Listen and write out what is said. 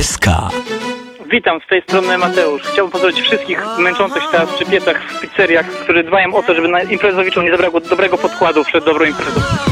SK. Witam, z tej strony Mateusz. Chciałbym pozdrowić wszystkich męczących się teraz przy piecach w pizzeriach, którzy dbają o to, żeby na imprezowiczom nie zabrakło dobrego podkładu przed dobrą imprezą.